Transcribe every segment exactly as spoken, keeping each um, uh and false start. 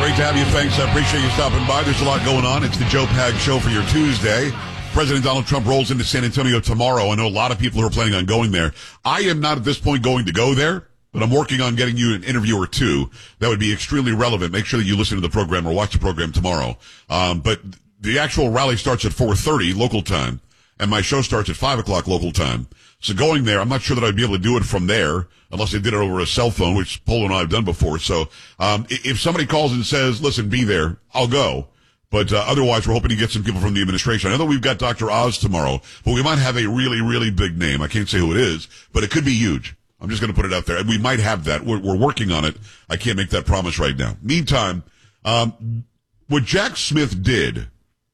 Great to have you. Thanks. I appreciate you stopping by. There's a lot going on. It's the Joe Pag Show for your Tuesday. President Donald Trump rolls into San Antonio tomorrow. I know a lot of people who are planning on going there. I am not at this point going to go there, but I'm working on getting you an interview or two that would be extremely relevant. Make sure that you listen to the program or watch the program tomorrow. Um, but the actual rally starts at four thirty local time, and my show starts at five o'clock local time. So going there, I'm not sure that I'd be able to do it from there unless they did it over a cell phone, which Polo and I have done before. So um, if somebody calls and says, listen, be there, I'll go. But uh, otherwise, we're hoping to get some people from the administration. I know that we've got Doctor Oz tomorrow, but we might have a really, really big name. I can't say who it is, but it could be huge. I'm just going to put it out there. And we might have that. We're, we're working on it. I can't make that promise right now. Meantime, um, what Jack Smith did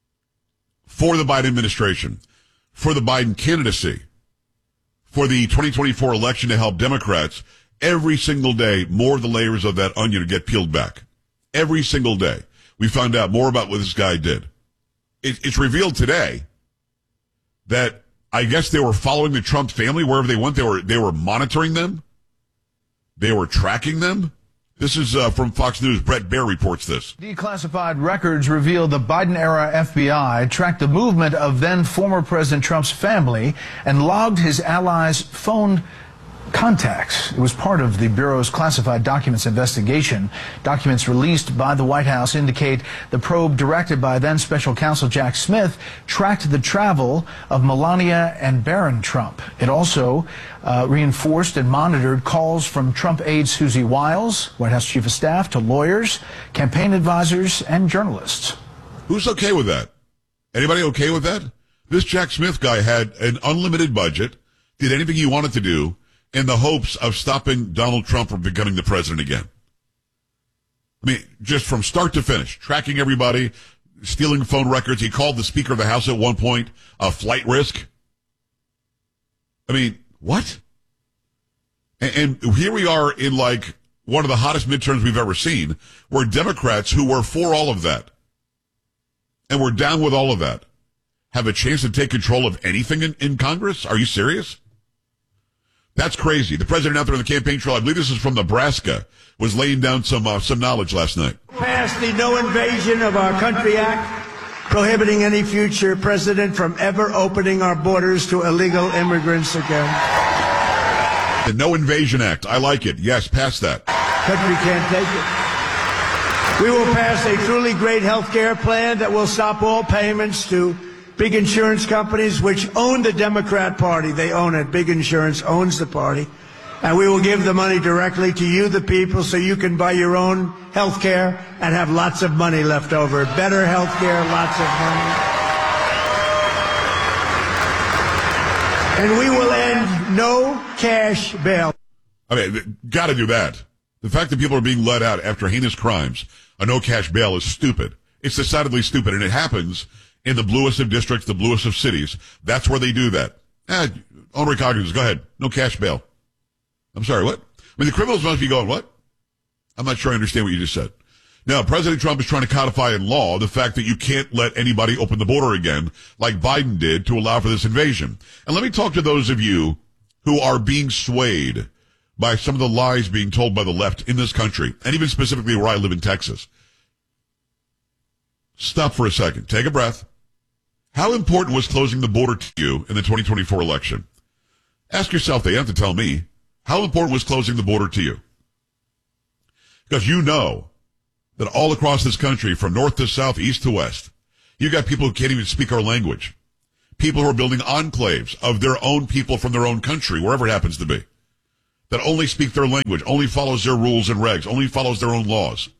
for the Biden administration, for the Biden candidacy, for the twenty twenty-four election to help Democrats, every single day, more of the layers of that onion get peeled back. Every single day. We found out more about what this guy did. It, it's revealed today that I guess they were following the Trump family wherever they went. They were, they were monitoring them. They were tracking them. This is uh, from Fox News. Brett Baer reports this. Declassified records reveal the Biden-era F B I tracked the movement of then-former President Trump's family and logged his allies' phone contacts. It was part of the Bureau's classified documents investigation. Documents released by the White House indicate the probe directed by then Special Counsel Jack Smith tracked the travel of Melania and Barron Trump. It also uh, reinforced and monitored calls from Trump aide Susie Wiles, White House Chief of Staff, to lawyers, campaign advisors, and journalists. Who's okay with that? Anybody okay with that? This Jack Smith guy had an unlimited budget, did anything he wanted to do, in the hopes of stopping Donald Trump from becoming the president again. I mean, just from start to finish, tracking everybody, stealing phone records. He called the Speaker of the House at one point a flight risk. I mean, what? And, and here we are in like one of the hottest midterms we've ever seen, where Democrats who were for all of that and were down with all of that have a chance to take control of anything in, in Congress? Are you serious? That's crazy. The president out there on the campaign trail, I believe this is from Nebraska, was laying down some uh, some knowledge last night. Passed the No Invasion of Our Country Act, prohibiting any future president from ever opening our borders to illegal immigrants again. The No Invasion Act. I like it. Yes, pass that. Country can't take it. We will pass a truly great health care plan that will stop all payments to big insurance companies which own the Democrat Party. They own it. Big insurance owns the party. And we will give the money directly to you, the people, so you can buy your own health care and have lots of money left over. Better health care, lots of money. And we will end no cash bail. I mean, got to do that. The fact that people are being let out after heinous crimes, a no cash bail, is stupid. It's decidedly stupid, and it happens in the bluest of districts, the bluest of cities. That's where they do that. Eh, own recognizance, go ahead. No cash bail. I'm sorry, what? I mean, the criminals must be going, what? I'm not sure I understand what you just said. Now, President Trump is trying to codify in law the fact that you can't let anybody open the border again like Biden did to allow for this invasion. And let me talk to those of you who are being swayed by some of the lies being told by the left in this country, and even specifically where I live in Texas. Stop for a second. Take a breath. How important was closing the border to you in the twenty twenty-four election? Ask yourself, they have to tell me, how important was closing the border to you? Because you know that all across this country, from north to south, east to west, you got people who can't even speak our language. People who are building enclaves of their own people from their own country, wherever it happens to be, that only speak their language, only follows their rules and regs, only follows their own laws.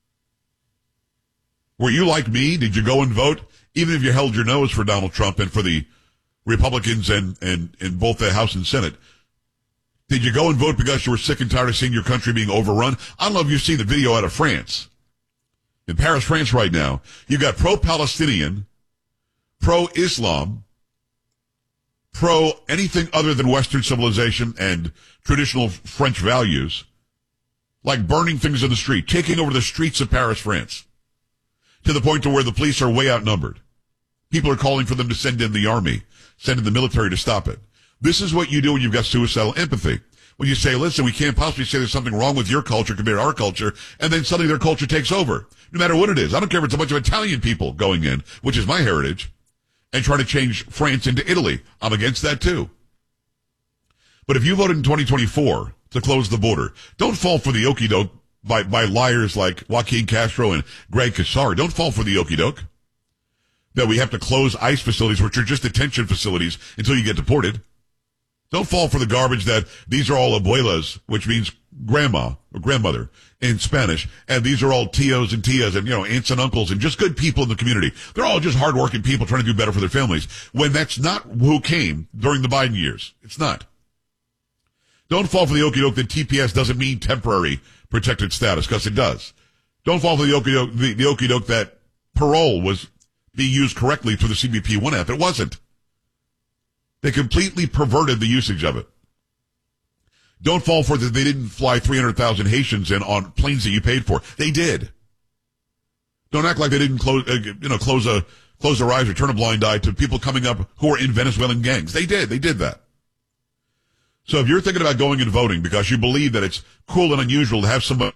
Were you like me? Did you go and vote? Even if you held your nose for Donald Trump and for the Republicans and, and, in both the House and Senate, did you go and vote because you were sick and tired of seeing your country being overrun? I don't know if you've seen the video out of France. In Paris, France right now, you got pro-Palestinian, pro-Islam, pro anything other than Western civilization and traditional French values, like burning things in the street, taking over the streets of Paris, France, to the point to where the police are way outnumbered. People are calling for them to send in the army, send in the military to stop it. This is what you do when you've got suicidal empathy. when you say, listen, we can't possibly say there's something wrong with your culture compared to our culture, and then suddenly their culture takes over, no matter what it is. I don't care if it's a bunch of Italian people going in, which is my heritage, and trying to change France into Italy. I'm against that too. But if you voted in twenty twenty-four to close the border, don't fall for the okie doke by, by liars like Joaquin Castro and Greg Casar. Don't fall for the okie doke that we have to close ICE facilities, which are just detention facilities, until you get deported. Don't fall for the garbage that these are all abuelas, which means grandma or grandmother in Spanish, and these are all tios and tias and, you know, aunts and uncles and just good people in the community. They're all just hardworking people trying to do better for their families, when that's not who came during the Biden years. It's not. Don't fall for the okie doke that T P S doesn't mean temporary protected status, because it does. Don't fall for the okie doke, the, the okie doke that parole was being used correctly through the C B P one app. It wasn't. They completely perverted the usage of it. Don't fall for that they didn't fly three hundred thousand Haitians in on planes that you paid for. They did. Don't act like they didn't close, uh, you know, close a, close their eyes or turn a blind eye to people coming up who are in Venezuelan gangs. They did. They did that. So if you're thinking about going and voting because you believe that it's cool and unusual to have somebody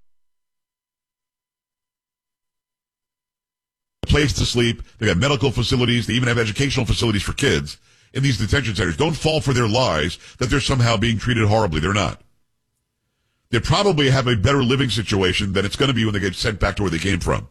a place to sleep, they got medical facilities, they even have educational facilities for kids in these detention centers, don't fall for their lies that they're somehow being treated horribly. They're not. They probably have a better living situation than it's going to be when they get sent back to where they came from.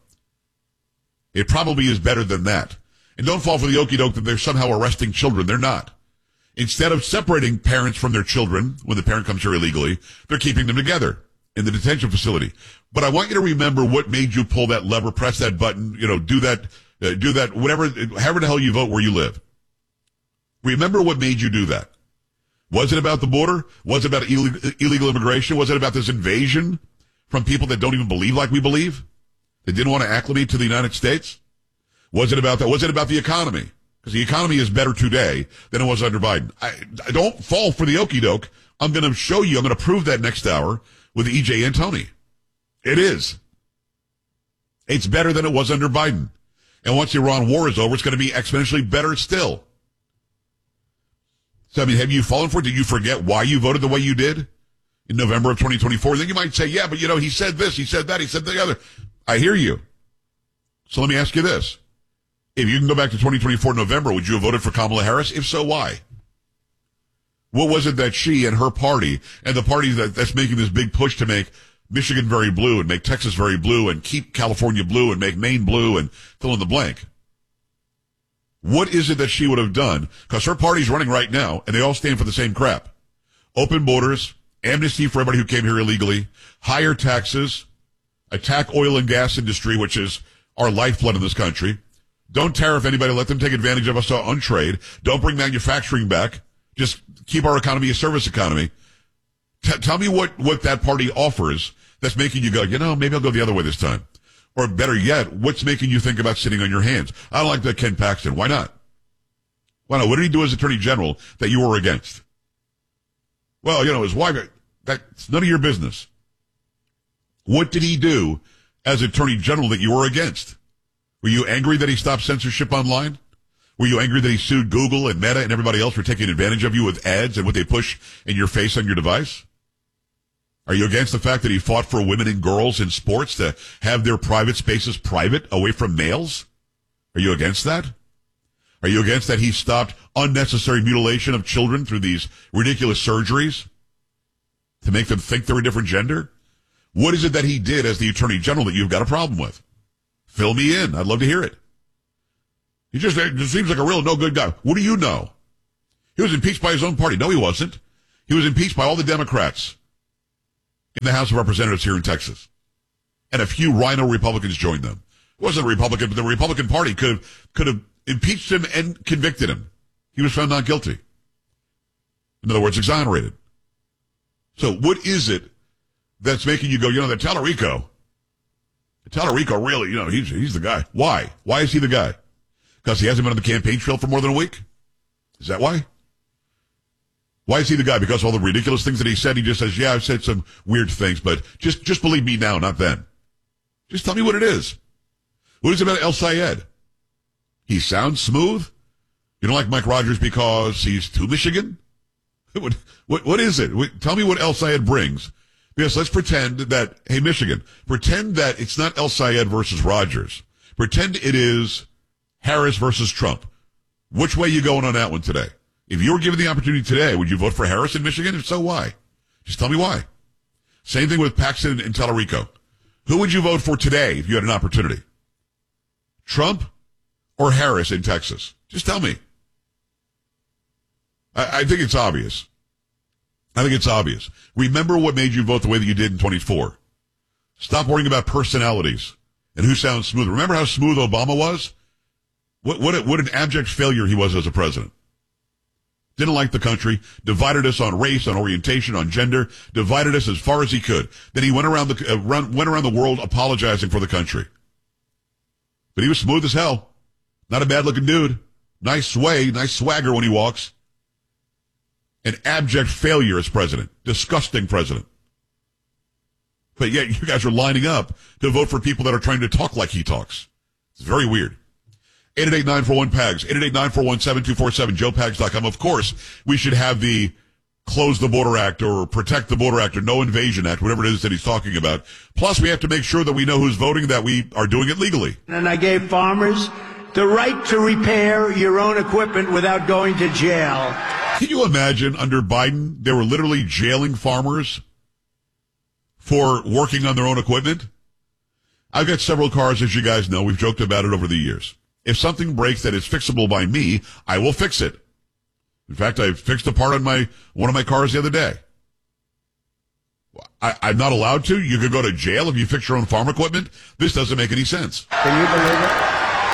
It probably is better than that. And don't fall for the okie doke that they're somehow arresting children. They're not. Instead of separating parents from their children when the parent comes here illegally, they're keeping them together in the detention facility. But I want you to remember what made you pull that lever, press that button, you know, do that, uh, do that, whatever, however the hell you vote where you live. Remember what made you do that. Was it about the border? Was it about illegal, illegal immigration? Was it about this invasion from people that don't even believe like we believe? That didn't want to acclimate to the United States? Was it about that? Was it about the economy? Because the economy is better today than it was under Biden. I, I don't fall for the okie doke. I'm going to show you, I'm going to prove that next hour with E J Antoni. It is. It's better than it was under Biden. And once the Iran war is over, it's going to be exponentially better still. So, I mean, have you fallen for it? Did you forget why you voted the way you did in November of twenty twenty-four? Then you might say, yeah, but you know, he said this, he said that, he said the other. I hear you. So let me ask you this. If you can go back to twenty twenty-four November, would you have voted for Kamala Harris? If so, why? What was it that she and her party and the party that, that's making this big push to make Michigan very blue and make Texas very blue and keep California blue and make Maine blue and fill in the blank? What is it that she would have done? Because her party's running right now, and they all stand for the same crap. Open borders, amnesty for everybody who came here illegally, higher taxes, attack oil and gas industry, which is our lifeblood in this country. Don't tariff anybody, let them take advantage of us on trade. Don't bring manufacturing back. Just keep our economy a service economy. T- tell me what, what that party offers that's making you go, you know, maybe I'll go the other way this time. Or better yet, what's making you think about sitting on your hands? I don't like that Ken Paxton. Why not? Why not? What did he do as Attorney General that you were against? Well, you know, his wife, that's none of your business. What did he do as Attorney General that you were against? Were you angry that he stopped censorship online? Were you angry that he sued Google and Meta and everybody else for taking advantage of you with ads and what they push in your face on your device? Are you against the fact that he fought for women and girls in sports to have their private spaces private away from males? Are you against that? Are you against that he stopped unnecessary mutilation of children through these ridiculous surgeries to make them think they're a different gender? What is it that he did as the Attorney General that you've got a problem with? Fill me in. I'd love to hear it. He just, just seems like a real no-good guy. What do you know? He was impeached by his own party. No, he wasn't. He was impeached by all the Democrats in the House of Representatives here in Texas. And a few rhino Republicans joined them. It wasn't a Republican, but the Republican Party could have, could have impeached him and convicted him. He was found not guilty. In other words, exonerated. So what is it that's making you go, you know, that Tallarico, Tallarico really, you know, he's, he's the guy. Why? Why is he the guy? Because he hasn't been on the campaign trail for more than a week? Is that why? Why is he the guy? Because of all the ridiculous things that he said, he just says, yeah, I've said some weird things, but just, just believe me now, not then. Just tell me what it is. What is it about El Sayed? He sounds smooth? You don't like Mike Rogers because he's too Michigan? What, what, what is it? What, tell me what El Sayed brings. Because let's pretend that, hey, Michigan, pretend that it's not El Sayed versus Rogers. Pretend it is Harris versus Trump. Which way you going on that one today? If you were given the opportunity today, would you vote for Harris in Michigan? If so, why? Just tell me why. Same thing with Paxton and Tallarico. Who would you vote for today if you had an opportunity? Trump or Harris in Texas? Just tell me. I, I think it's obvious. I think it's obvious. Remember what made you vote the way that you did in twenty-four. Stop worrying about personalities and who sounds smoother. Remember how smooth Obama was? What, what, a, what an abject failure he was as a president. Didn't like the country, divided us on race, on orientation, on gender, divided us as far as he could. Then he went around the, uh, run, went around the world apologizing for the country. But he was smooth as hell. Not a bad looking dude. Nice sway, nice swagger when he walks. An abject failure as president. Disgusting president. But yet you guys are lining up to vote for people that are trying to talk like he talks. It's very weird. eight eight eight, nine four one, P A G S, eight eight eight, nine four one, seven two four seven, joe pags dot com. Of course, we should have the Close the Border Act or Protect the Border Act or No Invasion Act, whatever it is that he's talking about. Plus, we have to make sure that we know who's voting, that we are doing it legally. And I gave farmers the right to repair your own equipment without going to jail. Can you imagine under Biden, they were literally jailing farmers for working on their own equipment? I've got several cars, as you guys know. We've joked about it over the years. If something breaks that is fixable by me, I will fix it. In fact, I fixed a part on my one of my cars the other day. I, I'm not allowed to? You could go to jail if you fix your own farm equipment? This doesn't make any sense. Can you believe it?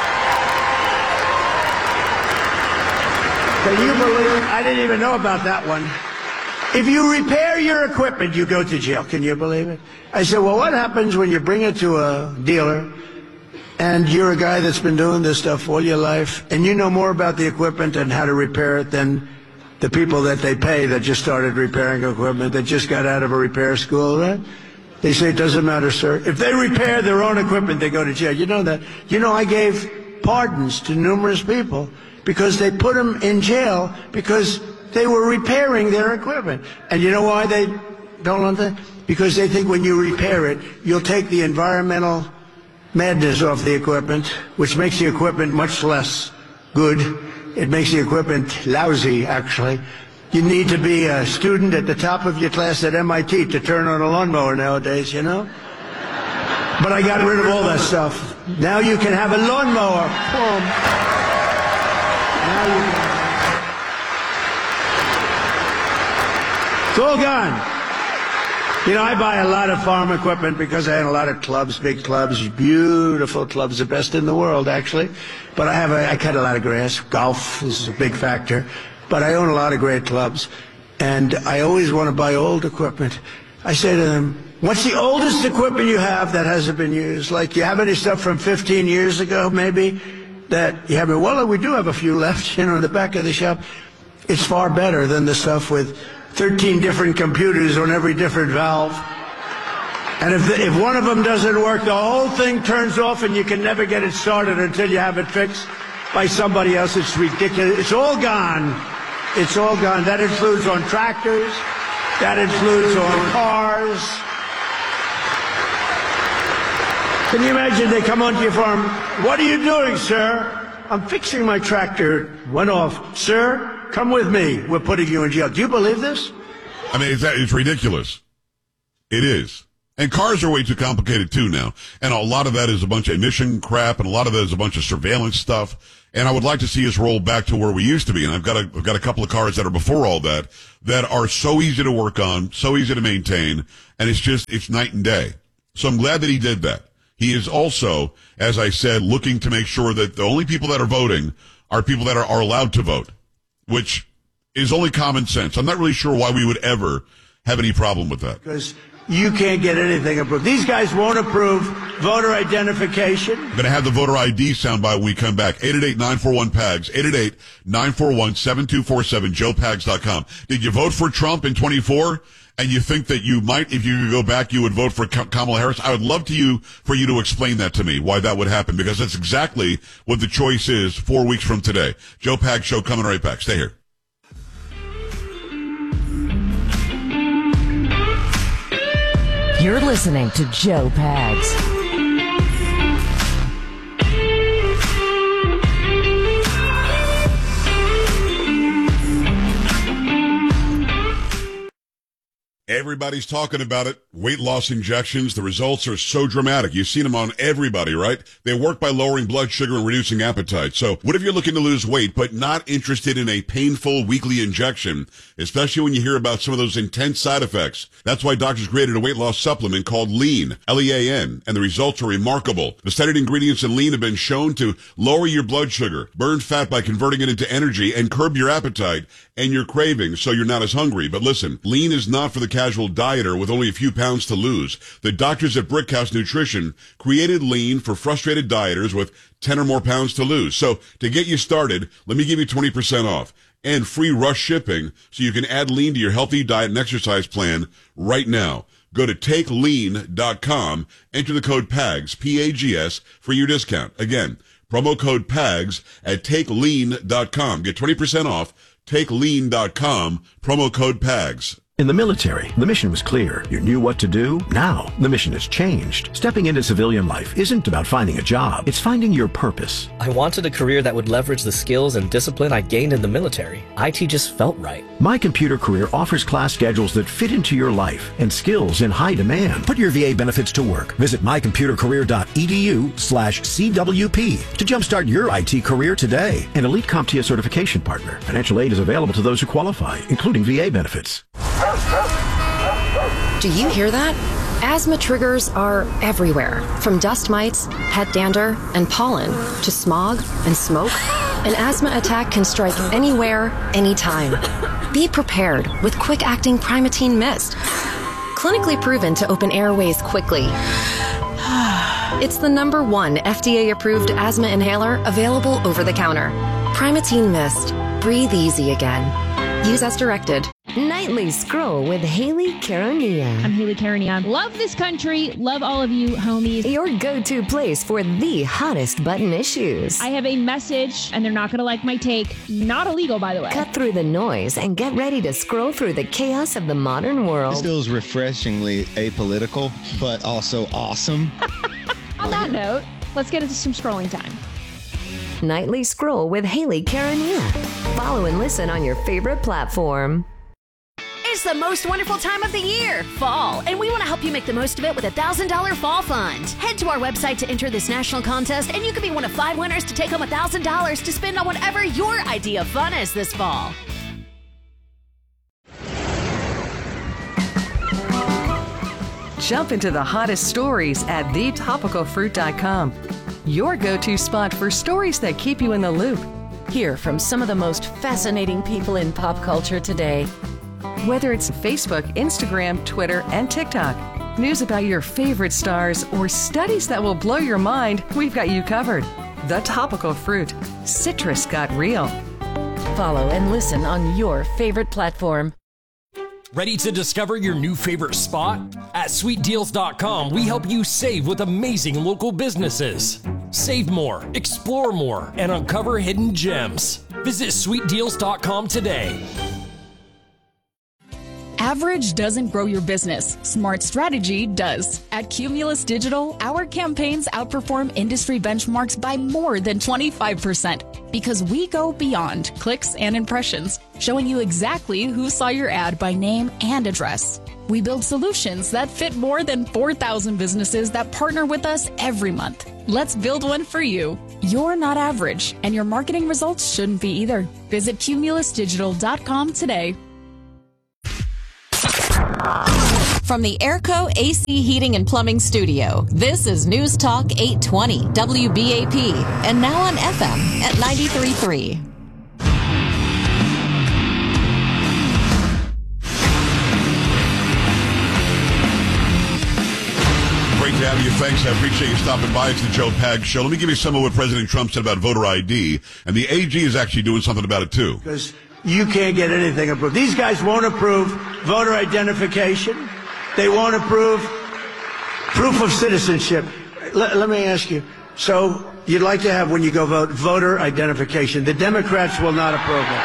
Can you believe it? I didn't even know about that one. If you repair your equipment, you go to jail. Can you believe it? I said, well, what happens when you bring it to a dealer and you're a guy that's been doing this stuff all your life, and you know more about the equipment and how to repair it than the people that they pay that just started repairing equipment, that just got out of a repair school, right? They say, it doesn't matter, sir. If they repair their own equipment, they go to jail. You know that. You know, I gave pardons to numerous people because they put them in jail because they were repairing their equipment. And you know why they don't want that? Because they think when you repair it, you'll take the environmental madness off the equipment, which makes the equipment much less good. It makes the equipment lousy, actually. You need to be a student at the top of your class at M I T to turn on a lawnmower nowadays, you know? But I got rid of all that stuff. Now you can have a lawnmower. Boom. Now you can. It's all gone. You know, I buy a lot of farm equipment because I had a lot of clubs, big clubs, beautiful clubs, the best in the world, actually. But I have a, I cut a lot of grass. Golf is a big factor. But I own a lot of great clubs. And I always want to buy old equipment. I say to them, what's the oldest equipment you have that hasn't been used? Like, you have any stuff from fifteen years ago, maybe, that you haven't? Well, we do have a few left, you know, in the back of the shop. It's far better than the stuff with thirteen different computers on every different valve. And if, the, if one of them doesn't work, the whole thing turns off and you can never get it started until you have it fixed by somebody else. It's ridiculous. It's all gone. It's all gone. That includes on tractors. That includes on cars. Can you imagine they come onto your farm? What are you doing, sir? I'm fixing my tractor. Went off. Sir, come with me. We're putting you in jail. Do you believe this? I mean, it's, it's ridiculous. It is. And cars are way too complicated, too, now. And a lot of that is a bunch of emission crap, and a lot of that is a bunch of surveillance stuff. And I would like to see us roll back to where we used to be. And I've got a, I've got a couple of cars that are before all that, that are so easy to work on, so easy to maintain, and it's just, it's night and day. So I'm glad that he did that. He is also, as I said, looking to make sure that the only people that are voting are people that are, are allowed to vote, which is only common sense. I'm not really sure why we would ever have any problem with that. Because you can't get anything approved. These guys won't approve voter identification. I'm going to have the voter I D soundbite when we come back. eight eight eight, nine four one, P A G S, eight eight eight, nine four one, seven two four seven, joe pags dot com. Did you vote for Trump in twenty-four? And you think that you might, if you could go back, you would vote for Kamala Harris? I would love to you for you to explain that to me, why that would happen, because that's exactly what the choice is four weeks from today. Joe Pags Show coming right back. Stay here. You're listening to Joe Pags. Everybody's talking about it. Weight loss injections. The results are so dramatic. You've seen them on everybody, right? They work by lowering blood sugar and reducing appetite. So what if you're looking to lose weight but not interested in a painful weekly injection, especially when you hear about some of those intense side effects? That's why doctors created a weight loss supplement called Lean, L E A N, and the results are remarkable. The studied ingredients in Lean have been shown to lower your blood sugar, burn fat by converting it into energy, and curb your appetite and your cravings so you're not as hungry. But listen, Lean is not for the casual dieter with only a few pounds to lose. The doctors at Brickhouse Nutrition created Lean for frustrated dieters with ten or more pounds to lose. So to get you started, let me give you twenty percent off and free rush shipping so you can add Lean to your healthy diet and exercise plan right now. Go to take lean dot com, enter the code PAGS, P A G S, for your discount. Again, promo code PAGS at take lean dot com. Get twenty percent off, take lean dot com, promo code PAGS. In the military, the mission was clear. You knew what to do. Now, the mission has changed. Stepping into civilian life isn't about finding a job. It's finding your purpose. I wanted a career that would leverage the skills and discipline I gained in the military. I T just felt right. My Computer Career offers class schedules that fit into your life and skills in high demand. Put your V A benefits to work. Visit my computer career dot e d u slash C W P to jumpstart your I T career today. An Elite CompTIA certification partner. Financial aid is available to those who qualify, including V A benefits. Do you hear that? Asthma triggers are everywhere, from dust mites, pet dander, and pollen, to smog and smoke. An asthma attack can strike anywhere, anytime. Be prepared with quick-acting Primatene Mist. Clinically proven to open airways quickly. It's the number one F D A-approved asthma inhaler available over the counter. Primatene Mist. Breathe easy again. Use as directed. Nightly Scroll with Haley Caronia. I'm Haley Caronia. Love this country. Love all of you, homies. Your go-to place for the hottest button issues. I have a message, and they're not going to like my take. Not illegal, by the way. Cut through the noise and get ready to scroll through the chaos of the modern world. This feels refreshingly apolitical, but also awesome. On that note, let's get into some scrolling time. Nightly Scroll with Haley Caronia. Follow and listen on your favorite platform. It's the most wonderful time of the year, fall, and we want to help you make the most of it with a one thousand dollars Fall Fund. Head to our website to enter this national contest, and you could be one of five winners to take home one thousand dollars to spend on whatever your idea of fun is this fall. Jump into the hottest stories at the topical fruit dot com. Your go-to spot for stories that keep you in the loop. Hear from some of the most fascinating people in pop culture today. Whether it's Facebook, Instagram, Twitter, and TikTok, news about your favorite stars, or studies that will blow your mind, we've got you covered. The Topical Fruit. Citrus got real. Follow and listen on your favorite platform. Ready to discover your new favorite spot? At sweet deals dot com, we help you save with amazing local businesses. Save more, explore more, and uncover hidden gems. Visit sweet deals dot com today. Average doesn't grow your business. Smart strategy does. At Cumulus Digital, our campaigns outperform industry benchmarks by more than twenty-five percent because we go beyond clicks and impressions, showing you exactly who saw your ad by name and address. We build solutions that fit more than four thousand businesses that partner with us every month. Let's build one for you. You're not average, and your marketing results shouldn't be either. Visit cumulus digital dot com today. From the Airco A C Heating and Plumbing Studio, this is News Talk eight twenty W B A P, and now on F M at ninety-three point three. Great to have you. Thanks. I appreciate you stopping by. It's the Joe Pags Show. Let me give you some of what President Trump said about voter I D, and the A G is actually doing something about it, too. Because you can't get anything approved. These guys won't approve voter identification. They won't approve proof of citizenship. Let, let me ask you. So you'd like to have, when you go vote, voter identification. The Democrats will not approve it.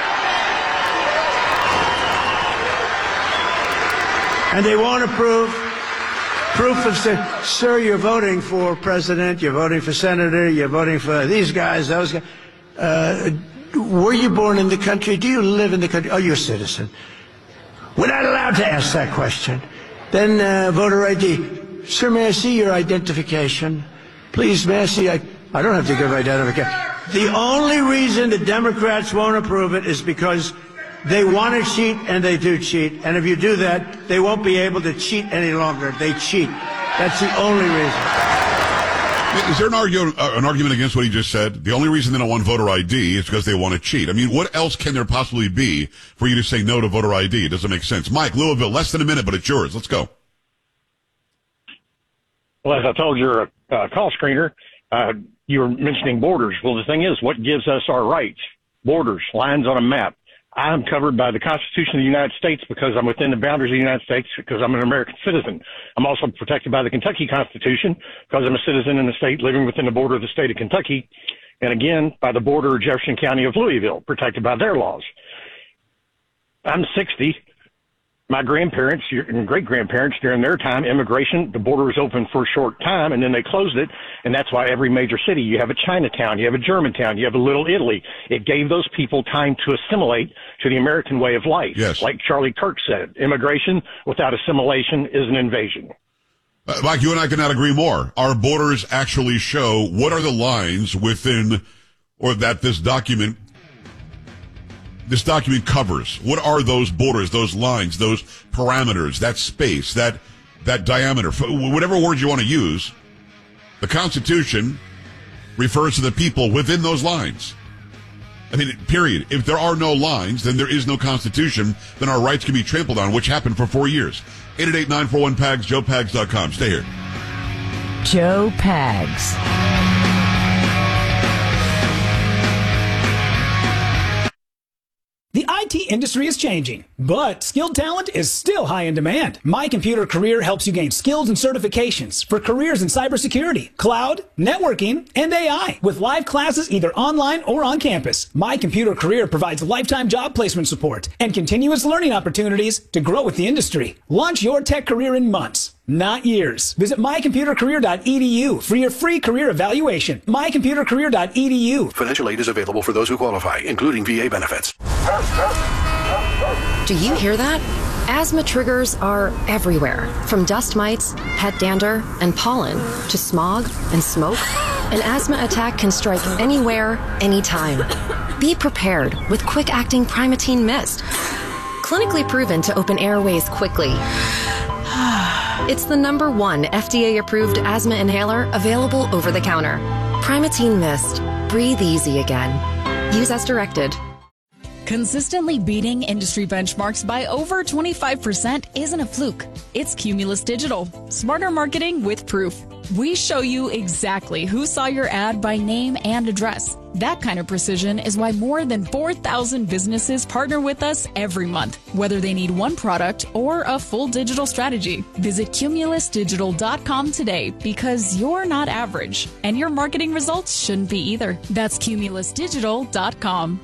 And they won't approve proof of, sir, you're voting for president, you're voting for senator, you're voting for these guys, those guys. Uh, were you born in the country? Do you live in the country? Are you a citizen? We're not allowed to ask that question. Then uh, voter I D. Sir, may I see your identification? Please, may I see? I, I don't have to give identification. The only reason the Democrats won't approve it is because they want to cheat, and they do cheat. And if you do that, they won't be able to cheat any longer. They cheat. That's the only reason. Is there an, argue, uh, an argument against what he just said? The only reason they don't want voter I D is because they want to cheat. I mean, what else can there possibly be for you to say no to voter I D? It doesn't make sense. Mike, Louisville, less than a minute, but it's yours. Let's go. Well, as I told your uh, call screener, uh, you were mentioning borders. Well, the thing is, what gives us our rights? Borders, lines on a map. I'm covered by the Constitution of the United States because I'm within the boundaries of the United States because I'm an American citizen. I'm also protected by the Kentucky Constitution because I'm a citizen in the state living within the border of the state of Kentucky. And again, by the border of Jefferson County of Louisville, protected by their laws. I'm sixty. My grandparents and great-grandparents, during their time, immigration, the border was open for a short time, and then they closed it, and that's why every major city, you have a Chinatown, you have a Germantown, you have a Little Italy. It gave those people time to assimilate to the American way of life. Yes. Like Charlie Kirk said, immigration without assimilation is an invasion. Uh, Mike, you and I cannot agree more. Our borders actually show what are the lines within, or that this document This document covers. What are those borders, those lines, those parameters, that space, that that diameter, whatever word you want to use? The Constitution refers to the people within those lines. I mean, period. If there are no lines, then there is no Constitution. Then our rights can be trampled on, which happened for four years. eight eight eight, nine four one, P A G S, joe pags dot com. Stay here. Joe Pags. The I T industry is changing, but skilled talent is still high in demand. My Computer Career helps you gain skills and certifications for careers in cybersecurity, cloud, networking, and A I with live classes either online or on campus. My Computer Career provides lifetime job placement support and continuous learning opportunities to grow with the industry. Launch your tech career in months, not years. Visit my computer career dot e d u for your free career evaluation. my computer career dot e d u. Financial aid is available for those who qualify, including V A benefits. Do you hear that? Asthma triggers are everywhere, from dust mites, head dander, and pollen, to smog and smoke. An asthma attack can strike anywhere, anytime. Be prepared with quick-acting Primatene Mist. Clinically proven to open airways quickly. It's the number one F D A-approved asthma inhaler available over the counter. Primatene Mist. Breathe easy again. Use as directed. Consistently beating industry benchmarks by over twenty-five percent isn't a fluke. It's Cumulus Digital. Smarter marketing with proof. We show you exactly who saw your ad by name and address. That kind of precision is why more than four thousand businesses partner with us every month, whether they need one product or a full digital strategy. Visit cumulus digital dot com today because you're not average, and your marketing results shouldn't be either. That's cumulus digital dot com.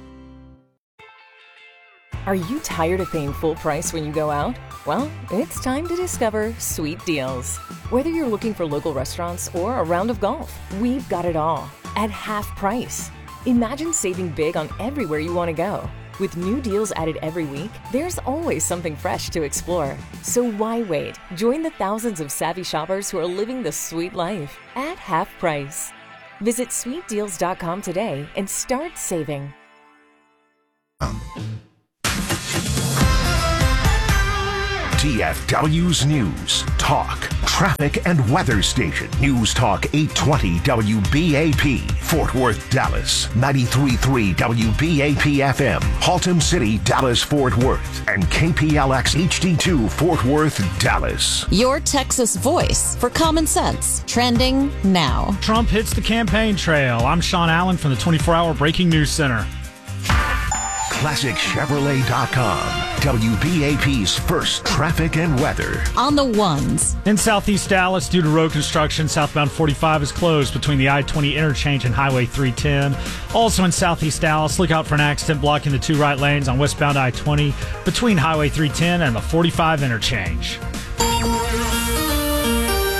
Are you tired of paying full price when you go out? Well, it's time to discover Sweet Deals. Whether you're looking for local restaurants or a round of golf, we've got it all at half price. Imagine saving big on everywhere you want to go. With new deals added every week, there's always something fresh to explore. So why wait? Join the thousands of savvy shoppers who are living the sweet life at half price. Visit sweet deals dot com today and start saving. T F W's News, Talk, Traffic and Weather Station. News Talk eight twenty W B A P, Fort Worth, Dallas. ninety-three point three W B A P F M, Haltom City, Dallas, Fort Worth. And K P L X H D two, Fort Worth, Dallas. Your Texas voice for common sense. Trending now. Trump hits the campaign trail. I'm Sean Allen from the twenty-four hour Breaking News Center. Classic Chevrolet dot com, W B A P's first traffic and weather. On the ones. In Southeast Dallas, due to road construction, southbound forty-five is closed between the I twenty interchange and Highway three ten. Also in Southeast Dallas, look out for an accident blocking the two right lanes on westbound I twenty between Highway three ten and the forty-five interchange.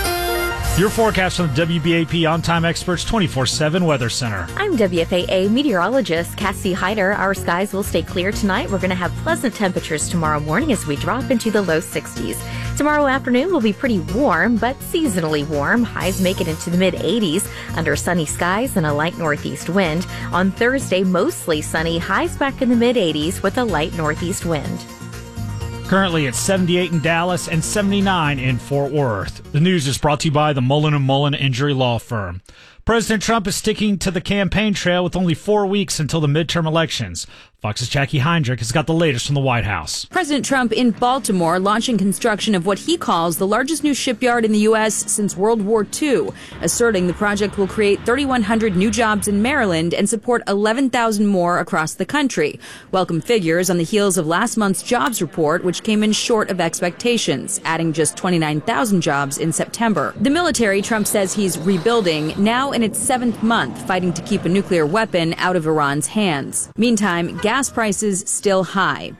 Your forecast from the W B A P On-Time Experts twenty-four seven Weather Center. I'm W F A A meteorologist Cassie Hyder. Our skies will stay clear tonight. We're going to have pleasant temperatures tomorrow morning as we drop into the low sixties. Tomorrow afternoon will be pretty warm, but seasonally warm. Highs make it into the mid eighties under sunny skies and a light northeast wind. On Thursday, mostly sunny. Highs back in the mid eighties with a light northeast wind. Currently it's seventy-eight in Dallas and seventy-nine in Fort Worth. The news is brought to you by the Mullen and Mullen Injury Law Firm. President Trump is sticking to the campaign trail with only four weeks until the midterm elections. Fox's Jackie Heinrich has got the latest from the White House. President Trump in Baltimore launching construction of what he calls the largest new shipyard in the U S since World War Two, asserting the project will create thirty-one hundred new jobs in Maryland and support eleven thousand more across the country. Welcome figures on the heels of last month's jobs report, which came in short of expectations, adding just twenty-nine thousand jobs in September. The military, Trump says he's rebuilding, now in its seventh month, fighting to keep a nuclear weapon out of Iran's hands. Meantime, gas prices still high.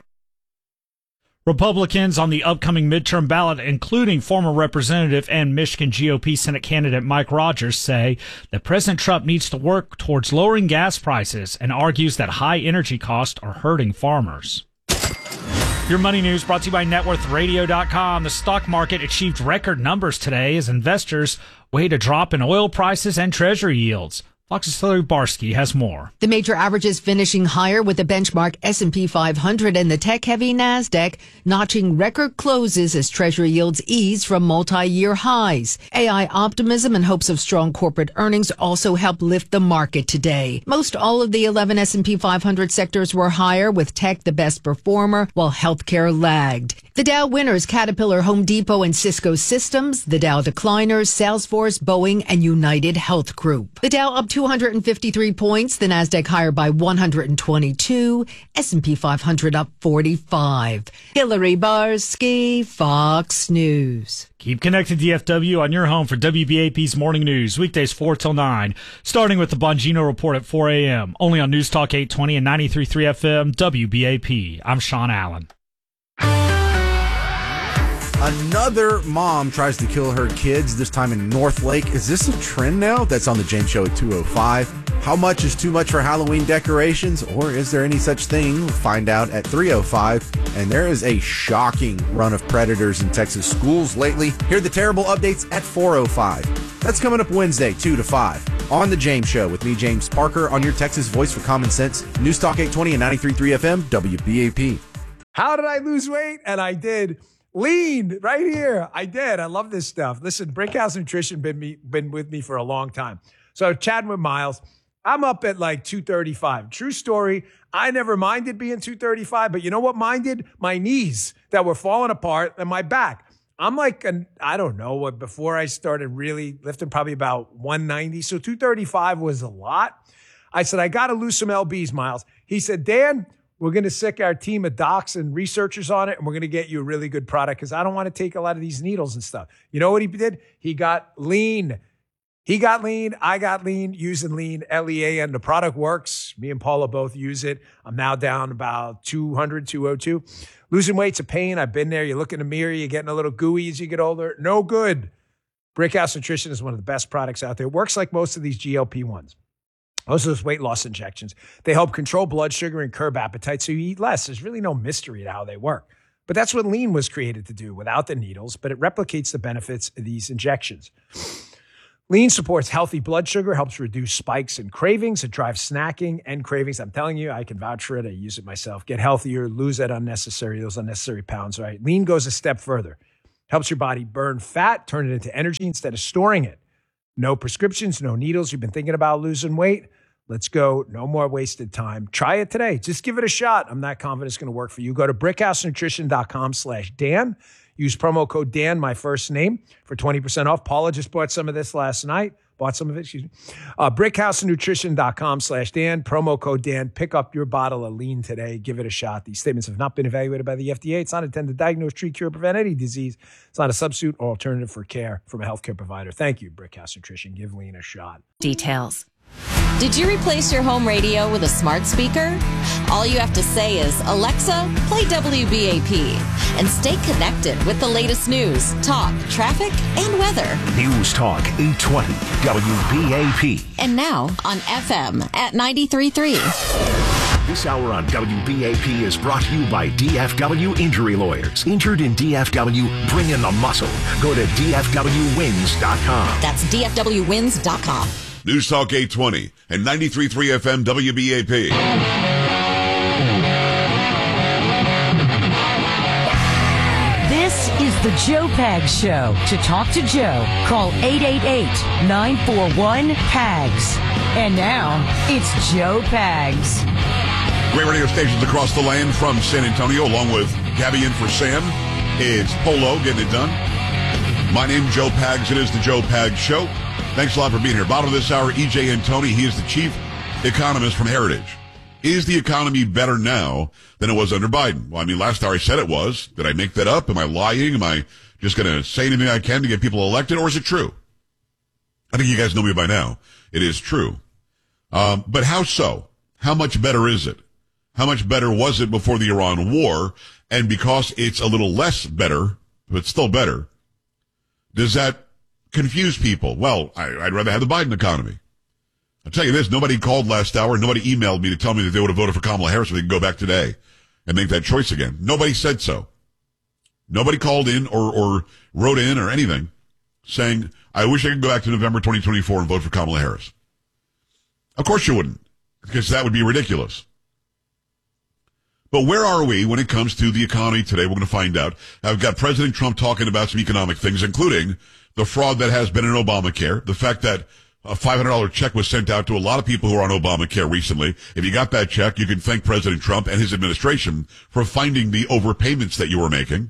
Republicans on the upcoming midterm ballot, including former Representative and Michigan G O P Senate candidate Mike Rogers, say that President Trump needs to work towards lowering gas prices and argues that high energy costs are hurting farmers. Your money news brought to you by net worth radio dot com. The stock market achieved record numbers today as investors weighed a drop in oil prices and treasury yields. Fox's Hillary Barsky has more. The major averages finishing higher with the benchmark S and P five hundred and the tech-heavy NASDAQ notching record closes as Treasury yields ease from multi-year highs. A I optimism and hopes of strong corporate earnings also helped lift the market today. Most all of the eleven S and P five hundred sectors were higher, with tech the best performer, while healthcare lagged. The Dow winners, Caterpillar, Home Depot, and Cisco Systems. The Dow decliners, Salesforce, Boeing, and United Health Group. The Dow up two hundred fifty-three points, the NASDAQ higher by one hundred twenty-two, S and P five hundred up forty-five. Hillary Barsky, Fox News. Keep connected to D F W on your home for W B A P's Morning News, weekdays four till nine, starting with the Bongino Report at four a.m., only on News Talk eight twenty and ninety-three point three F M, W B A P. I'm Sean Allen. Another mom tries to kill her kids, this time in North Lake. Is this a trend now? That's on the James Show at two oh five. How much is too much for Halloween decorations? Or is there any such thing? We'll find out at three oh five. And there is a shocking run of predators in Texas schools lately. Hear the terrible updates at four oh five. That's coming up Wednesday, two to five. On the James Show with me, James Parker, on your Texas voice for common sense. News Talk eight twenty and ninety-three point three F M, W B A P. How did I lose weight? And I did. Lean right here. I did. I love this stuff. Listen, Brickhouse Nutrition been me been with me for a long time. So chatting with Miles, I'm up at like two thirty-five. True story. I never minded being two thirty-five, but you know what minded? My knees that were falling apart and my back. I'm like, an, I don't know what, before I started really lifting, probably about one ninety. So two thirty-five was a lot. I said, I got to lose some L Bs, Miles. He said, Dan, we're going to sick our team of docs and researchers on it, and we're going to get you a really good product because I don't want to take a lot of these needles and stuff. You know what he did? He got lean. He got lean. I got lean using lean, L E A N. The product works. Me and Paula both use it. I'm now down about two hundred, two oh two. Losing weight's a pain. I've been there. You look in the mirror. You're getting a little gooey as you get older. No good. Brickhouse Nutrition is one of the best products out there. It works like most of these G L P ones. Most of those weight loss injections, they help control blood sugar and curb appetite so you eat less. There's really no mystery to how they work. But that's what lean was created to do without the needles, but it replicates the benefits of these injections. Lean supports healthy blood sugar, helps reduce spikes and cravings. It drives snacking and cravings. I'm telling you, I can vouch for it. I use it myself. Get healthier, lose that unnecessary, those unnecessary pounds, right? Lean goes a step further. Helps your body burn fat, turn it into energy instead of storing it. No prescriptions, no needles. You've been thinking about losing weight? Let's go. No more wasted time. Try it today. Just give it a shot. I'm not confident it's going to work for you. Go to brickhousenutrition.com slash Dan. Use promo code Dan, my first name, for twenty percent off. Paula just bought some of this last night. Bought some of it, excuse me. Uh, brickhousenutrition.com slash Dan. Promo code Dan. Pick up your bottle of lean today. Give it a shot. These statements have not been evaluated by the F D A. It's not intended to diagnose, treat, cure, prevent any disease. It's not a substitute or alternative for care from a healthcare provider. Thank you, Brickhouse Nutrition. Give lean a shot. Details. Did you replace your home radio with a smart speaker? All you have to say is, Alexa, play W B A P, and stay connected with the latest news, talk, traffic, and weather. News Talk eight twenty W B A P. And now on F M at ninety-three point three. This hour on W B A P is brought to you by D F W Injury Lawyers. Injured in D F W, bring in the muscle. Go to D F W wins dot com. That's D F W wins dot com. News Talk eight twenty and ninety-three point three F M W B A P. This is the Joe Pags Show. To talk to Joe, call eight eight eight, nine four one, P A G S. And now, it's Joe Pags. Great radio stations across the land from San Antonio, along with Gabby in for Sam. It's Polo getting it done. My name's Joe Pags. It is the Joe Pags Show. Thanks a lot for being here. Bottom of this hour, E J Antoni. He is the chief economist from Heritage. Is the economy better now than it was under Biden? Well, I mean, last hour I said it was. Did I make that up? Am I lying? Am I just going to say anything I can to get people elected, or is it true? I think you guys know me by now. It is true. Um, but how so? How much better is it? How much better was it before the Iran war? And because it's a little less better, but still better, does that confuse people? Well, I, I'd rather have the Biden economy. I'll tell you this, nobody called last hour, nobody emailed me to tell me that they would have voted for Kamala Harris so they could go back today and make that choice again. Nobody said so. Nobody called in or, or wrote in or anything saying, I wish I could go back to November twenty twenty-four and vote for Kamala Harris. Of course you wouldn't, because that would be ridiculous. But where are we when it comes to the economy today? We're going to find out. I've got President Trump talking about some economic things, including the fraud that has been in Obamacare, the fact that a five hundred dollars check was sent out to a lot of people who are on Obamacare recently. If you got that check, you can thank President Trump and his administration for finding the overpayments that you were making.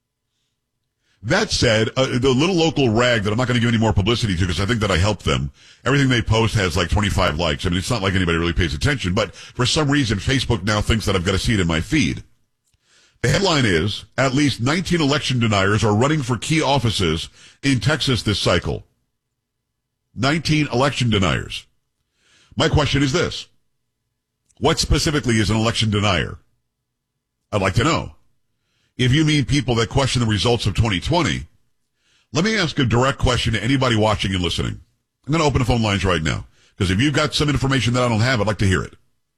That said, uh, the little local rag that I'm not going to give any more publicity to because I think that I helped them. Everything they post has like twenty-five likes. I mean, it's not like anybody really pays attention, but for some reason, Facebook now thinks that I've got to see it in my feed. The headline is, at least nineteen election deniers are running for key offices in Texas this cycle. nineteen election deniers. My question is this. What specifically is an election denier? I'd like to know. If you mean people that question the results of twenty twenty, let me ask a direct question to anybody watching and listening. I'm going to open the phone lines right now, because if you've got some information that I don't have, I'd like to hear it.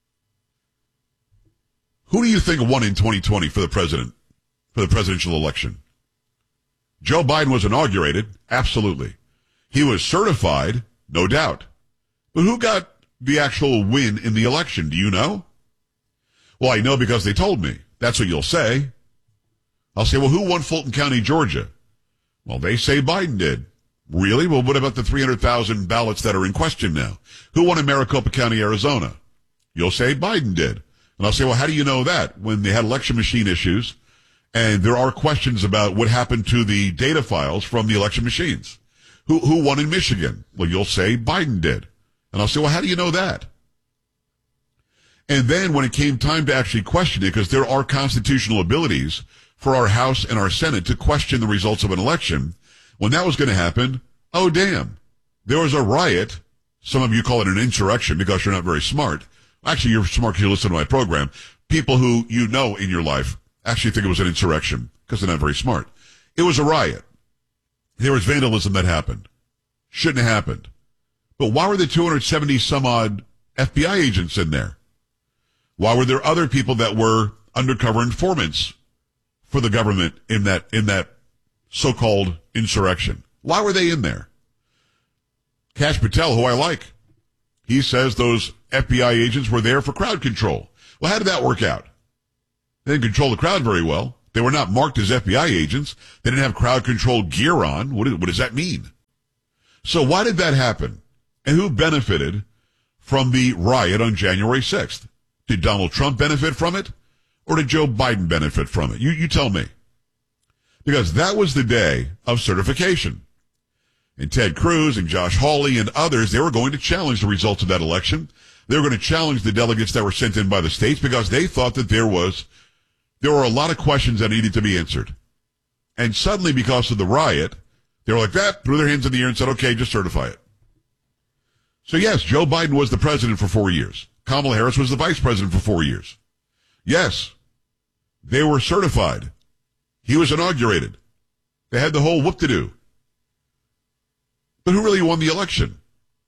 Who do you think won in twenty twenty for the president, for the presidential election? Joe Biden was inaugurated, absolutely. He was certified, no doubt. But who got the actual win in the election? Do you know? Well, I know because they told me. That's what you'll say. I'll say, well, who won Fulton County, Georgia? Well, they say Biden did. Really? Well, what about the three hundred thousand ballots that are in question now? Who won in Maricopa County, Arizona? You'll say Biden did. And I'll say, well, how do you know that? When they had election machine issues, and there are questions about what happened to the data files from the election machines. Who, who won in Michigan? Well, you'll say Biden did. And I'll say, well, how do you know that? And then when it came time to actually question it, because there are constitutional abilities for our House and our Senate to question the results of an election, when that was going to happen, oh, damn. There was a riot. Some of you call it an insurrection because you're not very smart. Actually, you're smart because you listen to my program. People who you know in your life actually think it was an insurrection because they're not very smart. It was a riot. There was vandalism that happened. Shouldn't have happened. But why were there two hundred seventy some odd F B I agents in there? Why were there other people that were undercover informants for the government in that, in that so-called insurrection? Why were they in there? Kash Patel, who I like, he says those F B I agents were there for crowd control. Well, how did that work out? They didn't control the crowd very well. They were not marked as F B I agents. They didn't have crowd control gear on. What, did, what does that mean? So why did that happen? And who benefited from the riot on January sixth? Did Donald Trump benefit from it? Or did Joe Biden benefit from it? You, you tell me. Because that was the day of certification. And Ted Cruz and Josh Hawley and others, they were going to challenge the results of that election. They were going to challenge the delegates that were sent in by the states because they thought that there was, there were a lot of questions that needed to be answered. And suddenly, because of the riot, they were like that, threw their hands in the air and said, okay, just certify it. So yes, Joe Biden was the president for four years. Kamala Harris was the vice president for four years. Yes, they were certified. He was inaugurated. They had the whole whoop-de-doo. But who really won the election?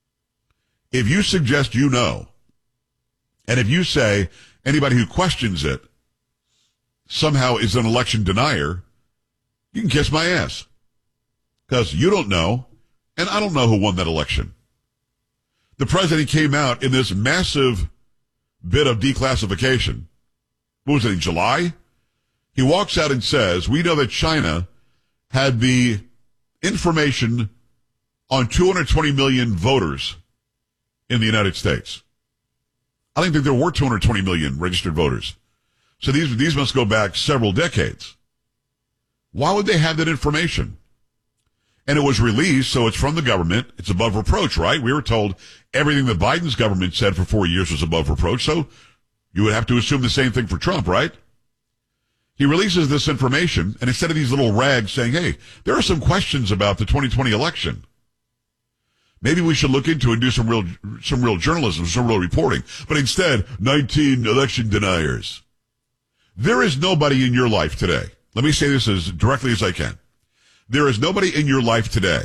If you suggest you know, and if you say anybody who questions it somehow is an election denier, you can kiss my ass. Because you don't know, and I don't know who won that election. The president came out in this massive bit of declassification. What was it, in July? He walks out and says, we know that China had the information on two hundred twenty million voters in the United States. I don't think there were two hundred twenty million registered voters. So these, these must go back several decades. Why would they have that information? And it was released, so it's from the government. It's above reproach, right? We were told everything that Biden's government said for four years was above reproach, so you would have to assume the same thing for Trump, right? He releases this information, and instead of these little rags saying, hey, there are some questions about the twenty twenty election, maybe we should look into it and do some real, some real journalism, some real reporting. But instead, nineteen election deniers. There is nobody in your life today. Let me say this as directly as I can. There is nobody in your life today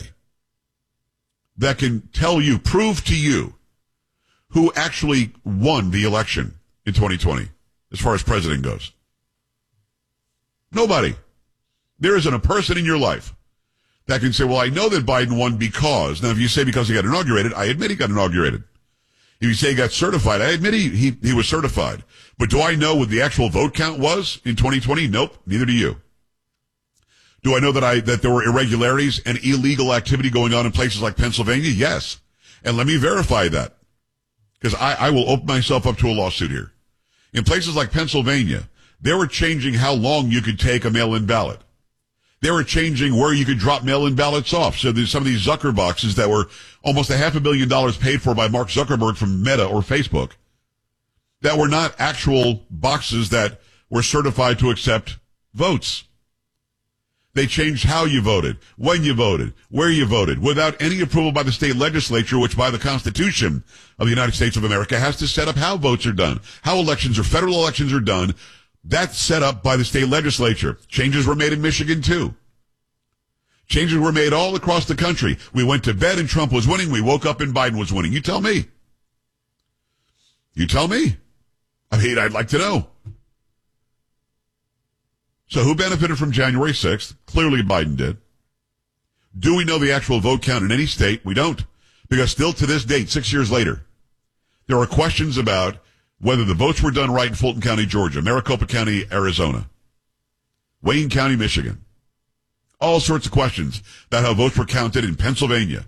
that can tell you, prove to you, who actually won the election in twenty twenty, as far as president goes. Nobody. There isn't a person in your life that can say, well, I know that Biden won because. Now, if you say because he got inaugurated, I admit he got inaugurated. If you say he got certified, I admit he, he, he was certified. But do I know what the actual vote count was in twenty twenty? Nope, neither do you. Do I know that I that there were irregularities and illegal activity going on in places like Pennsylvania? Yes. And let me verify that, because I, I will open myself up to a lawsuit here. In places like Pennsylvania, they were changing how long you could take a mail-in ballot. They were changing where you could drop mail-in ballots off. So there's some of these Zucker boxes that were almost a half a billion dollars paid for by Mark Zuckerberg from Meta or Facebook that were not actual boxes that were certified to accept votes. They changed how you voted, when you voted, where you voted, without any approval by the state legislature, which by the Constitution of the United States of America has to set up how votes are done, how elections or federal elections are done. That's set up by the state legislature. Changes were made in Michigan, too. Changes were made all across the country. We went to bed and Trump was winning. We woke up and Biden was winning. You tell me. You tell me. I mean, I'd like to know. So who benefited from January sixth? Clearly Biden did. Do we know the actual vote count in any state? We don't. Because still to this date, six years later, there are questions about whether the votes were done right in Fulton County, Georgia, Maricopa County, Arizona, Wayne County, Michigan. All sorts of questions about how votes were counted in Pennsylvania.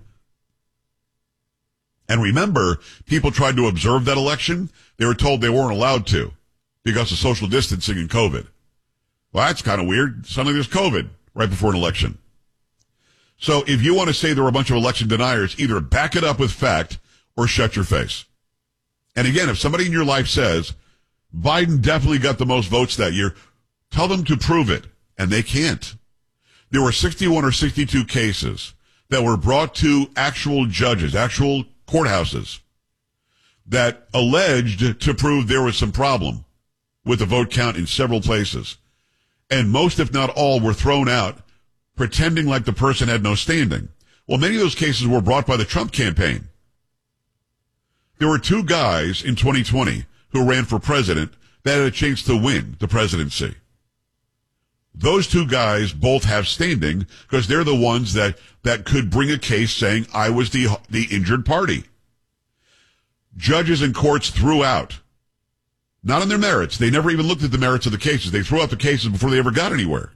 And remember, people tried to observe that election. They were told they weren't allowed to because of social distancing and COVID. Well, that's kind of weird. Suddenly there's COVID right before an election. So if you want to say there were a bunch of election deniers, either back it up with fact or shut your face. And again, if somebody in your life says, Biden definitely got the most votes that year, tell them to prove it. And they can't. There were sixty-one or sixty-two cases that were brought to actual judges, actual courthouses, that alleged to prove there was some problem with the vote count in several places. And most, if not all, were thrown out, pretending like the person had no standing. Well, many of those cases were brought by the Trump campaign. There were two guys in twenty twenty who ran for president that had a chance to win the presidency. Those two guys both have standing because they're the ones that, that could bring a case saying I was the, the injured party. Judges and courts threw out, not on their merits. They never even looked at the merits of the cases. They threw out the cases before they ever got anywhere.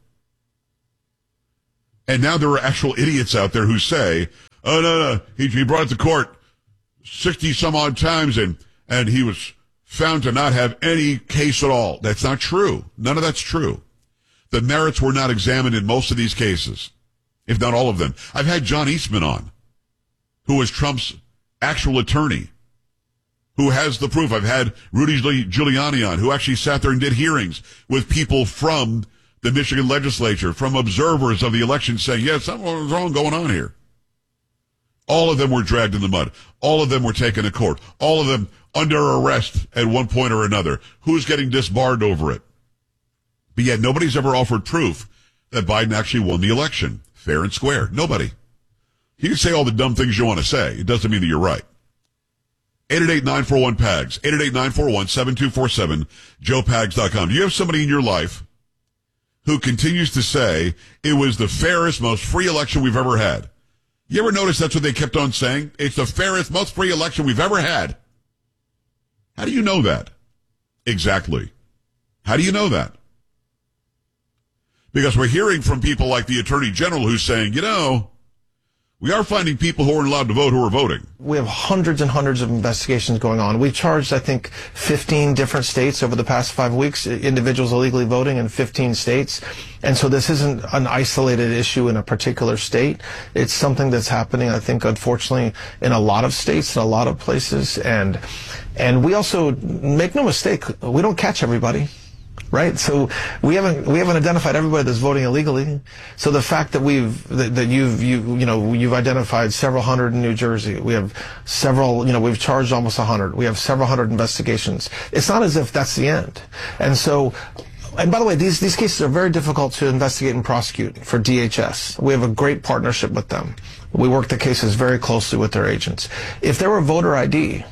And now there are actual idiots out there who say, oh, no, no, he, he brought it to court sixty some odd times and, and he was found to not have any case at all. That's not true. None of that's true. The merits were not examined in most of these cases, if not all of them. I've had John Eastman on, who was Trump's actual attorney, who has the proof. I've had Rudy Giuliani on, who actually sat there and did hearings with people from the Michigan legislature, from observers of the election saying, yes, something was wrong going on here. All of them were dragged in the mud. All of them were taken to court. All of them under arrest at one point or another. Who's getting disbarred over it? But yet nobody's ever offered proof that Biden actually won the election, fair and square. Nobody. You can say all the dumb things you want to say. It doesn't mean that you're right. eight eight eight, nine four one, P A G S, eight eight eight, nine four one, seven two four seven, joe pags dot com. Do you have somebody in your life who continues to say it was the fairest, most free election we've ever had? You ever notice that's what they kept on saying? It's the fairest, most free election we've ever had. How do you know that? Exactly. How do you know that? Because we're hearing from people like the Attorney General who's saying, you know, we are finding people who aren't allowed to vote who are voting. We have hundreds and hundreds of investigations going on. We've charged, I think, fifteen different states over the past five weeks, individuals illegally voting in fifteen states. And so this isn't an isolated issue in a particular state. It's something that's happening, I think, unfortunately, in a lot of states, in a lot of places. And, and we also, make no mistake, we don't catch everybody. Right, so we haven't we haven't identified everybody that's voting illegally. So the fact that we've that, that you've you you know you've identified several hundred in New Jersey, we have several you know we've charged almost a hundred. We have several hundred investigations. It's not as if that's the end. And so, and by the way, these these cases are very difficult to investigate and prosecute for D H S. We have a great partnership with them. We work the cases very closely with their agents. If there were voter I D,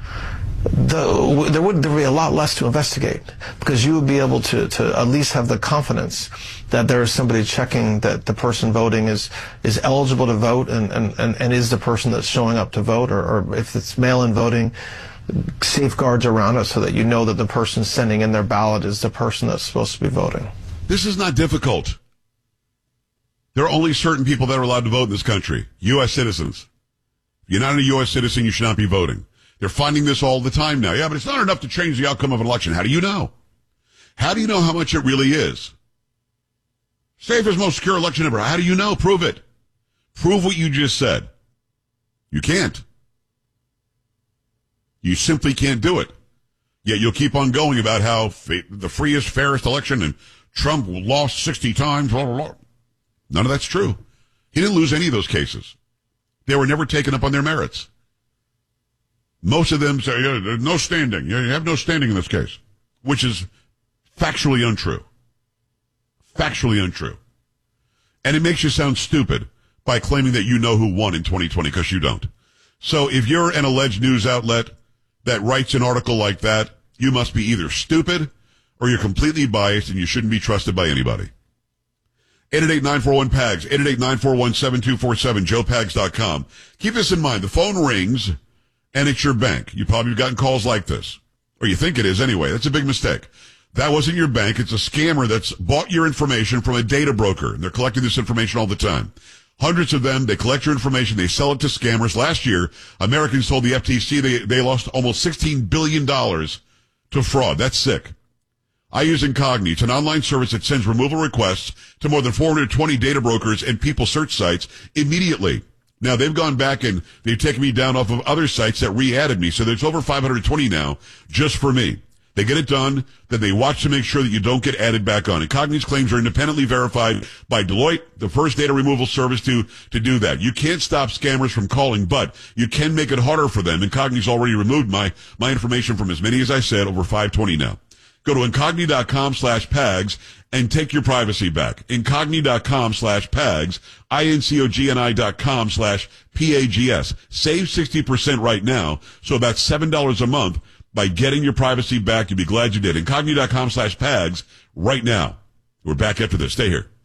The, there would there would be a lot less to investigate because you would be able to, to at least have the confidence that there is somebody checking that the person voting is is eligible to vote and, and, and, and is the person that's showing up to vote, or, or if it's mail-in voting, safeguards around it so that you know that the person sending in their ballot is the person that's supposed to be voting. This is not difficult. There are only certain people that are allowed to vote in this country, U S citizens. If you're not a U S citizen, you should not be voting. They're finding this all the time now. Yeah, but it's not enough to change the outcome of an election. How do you know? How do you know how much it really is? Safest, most secure election ever. How do you know? Prove it. Prove what you just said. You can't. You simply can't do it. Yet you'll keep on going about how the freest, fairest election and Trump lost sixty times. Blah, blah, blah. None of that's true. He didn't lose any of those cases. They were never taken up on their merits. Most of them say, yeah, there's no standing. You have no standing in this case, which is factually untrue. Factually untrue. And it makes you sound stupid by claiming that you know who won in twenty twenty, because you don't. So if you're an alleged news outlet that writes an article like that, you must be either stupid or you're completely biased and you shouldn't be trusted by anybody. eight eight eight, nine four one, P A G S, eight eight eight, nine four one, seven two four seven, joe pags dot com. Keep this in mind. The phone rings and it's your bank. You probably have gotten calls like this. Or you think it is anyway. That's a big mistake. That wasn't your bank. It's a scammer that's bought your information from a data broker. And they're collecting this information all the time. Hundreds of them. They collect your information. They sell it to scammers. Last year, Americans told the F T C they, they lost almost sixteen billion dollars to fraud. That's sick. I use Incogni. It's an online service that sends removal requests to more than four hundred twenty data brokers and people search sites immediately. Now, they've gone back and they've taken me down off of other sites that re-added me. So there's over five hundred twenty now just for me. They get it done, then they watch to make sure that you don't get added back on. Incogni's claims are independently verified by Deloitte, the first data removal service to, to do that. You can't stop scammers from calling, but you can make it harder for them. Incogni's already removed my, my information from as many as I said, over five twenty now. Go to incogni.com slash pags and take your privacy back. Incogni.com slash pags, I-N-C-O-G-N-I dot com slash P-A-G-S. Save sixty percent right now, so about seven dollars a month by getting your privacy back. You'll be glad you did. Incogni.com slash pags right now. We're back after this. Stay here.